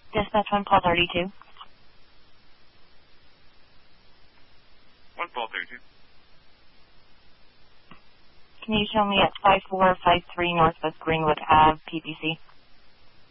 Dispatch 1 Paul 32. 1 Paul 32. Can you show me at 5453 Northwest Greenwood Ave, PPC?